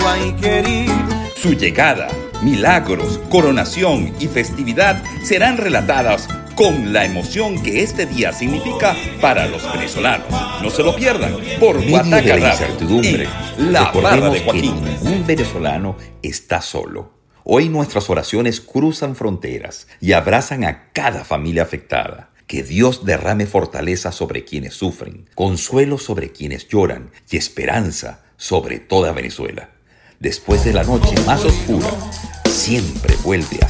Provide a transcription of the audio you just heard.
Su llegada, milagros, coronación y festividad serán relatadas con la emoción que este día significa para los venezolanos. No se lo pierdan por En medio de Guataca la Radio incertidumbre, y La Barra recordemos de que Joaquín. ningún venezolano está solo. Hoy nuestras oraciones cruzan fronteras y abrazan a cada familia afectada. Que Dios derrame fortaleza sobre quienes sufren, consuelo sobre quienes lloran y esperanza sobre toda Venezuela. Después de la noche más oscura, siempre vuelve a